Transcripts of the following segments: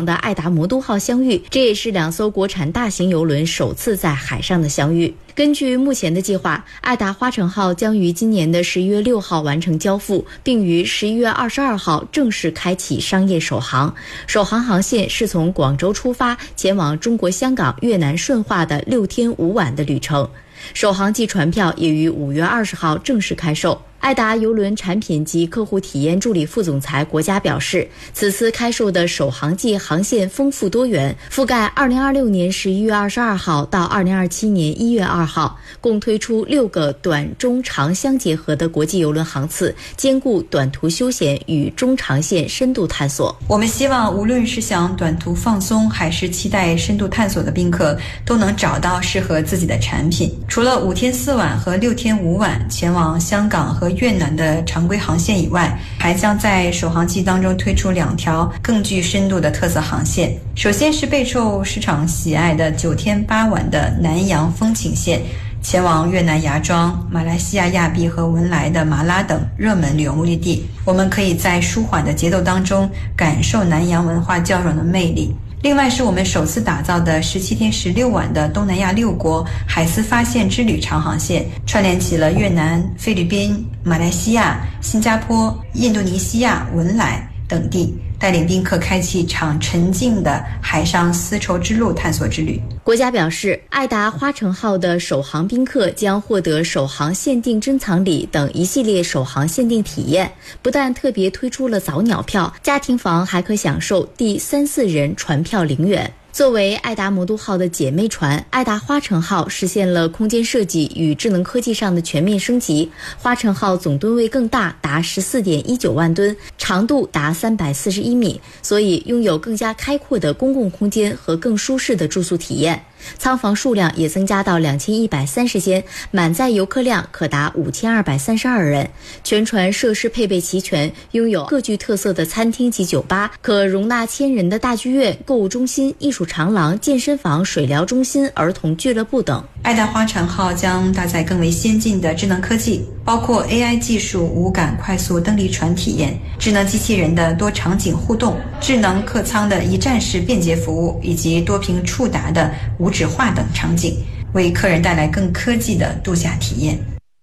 航的爱达魔都号相遇，这也是2艘国产大型邮轮首次在海上的相遇。根据目前的计划，爱达花城号将于今年的11月6号完成交付，并于11月22号正式开启商业首航。首航航线是从广州出发，前往中国香港、越南顺化的6天5晚的旅程。首航季船票也于5月20号正式开售。爱达邮轮产品及客户体验助理副总裁国家表示，此次开售的首航季航线丰富多元，覆盖2026年11月22号到2027年1月2号，共推出6个短、中、长相结合的国际邮轮航次，兼顾短途休闲与中长线深度探索。 我们希望无论是想短途放松还是期待深度探索的宾客，都能找到适合自己的产品。除了5天4晚和6天5晚前往香港和越南的常规航线以外，还将在首航季当中推出2条更具深度的特色航线。首先是备受市场喜爱的9天8晚的南洋风情线，前往越南芽庄、马来西亚亚庇和文莱的马拉等热门旅游目的地。我们可以在舒缓的节奏当中感受南洋文化交融的魅力。另外是我们首次打造的17天16晚的东南亚6国海丝发现之旅长航线，串联起了越南、菲律宾、马来西亚、新加坡、印度尼西亚、文莱等地，带领宾客开启一场沉静的海上丝绸之路探索之旅。 国家表示，爱达花城号的首航宾客将获得首航限定珍藏礼等一系列首航限定体验，不但特别推出了早鸟票，家庭房还可享受第3、4人船票0元。作为爱达魔都号的姐妹船，爱达花城号实现了空间设计与智能科技上的全面升级。花城号总吨位更大，达 14.19 万吨，长度达341米，所以拥有更加开阔的公共空间和更舒适的住宿体验。舱房数量也增加到2130间，满载游客量可达5232人。全船设施配备齐全，拥有各具特色的餐厅及酒吧，可容纳1000人的大剧院、购物中心、艺术长廊、健身房、水疗中心、儿童俱乐部等。 爱达花城号将搭载更为先进的智能科技，包括 AI 技术无感快速登离船体验、智能机器人的多场景互动、智能客舱的一站式便捷服务，以及多屏触达的无纸化等场景，为客人带来更科技的度假体验。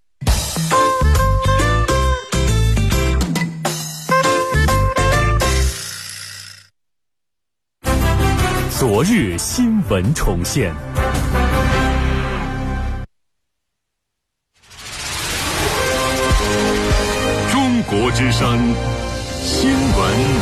昨日新闻重现，中国之声新闻